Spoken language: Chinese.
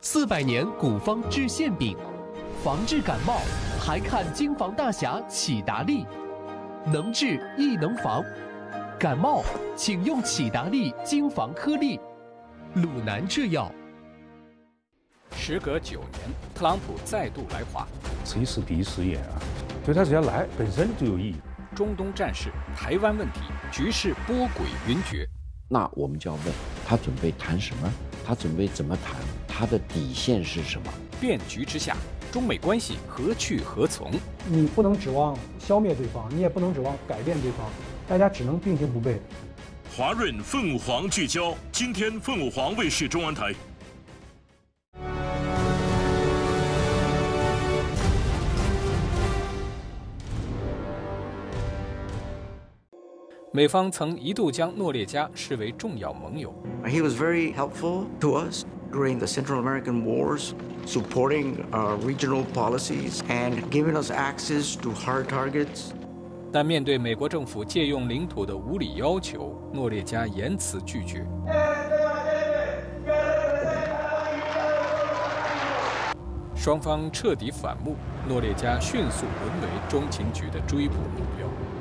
400年古方治馅饼，防治感冒还看京防大侠启达利，能治亦能防。感冒请用启达利京防颗粒，鲁南制药。 时隔9年，特朗普再度来华， 是一次第一次演啊，对他这样来本身就有意义。 中东战事、台湾问题，局势波诡云谲。 那我们就要问他准备谈什么？他准备怎么谈？他的底线是什么？ 变局之下，中美关系何去何从？ 你不能指望消灭对方，你也不能指望改变对方，大家只能并行不悖。 华润凤凰聚焦，今天凤凰卫视中文台。 美方曾一度将诺列加视为重要盟友。 He was very helpful to us during the Central American Wars, supporting regional policies and giving us access to hard targets. 但面对美国政府借用领土的无理要求，诺列加严词拒绝。双方彻底反目，诺列加迅速沦为中情局的追捕目标。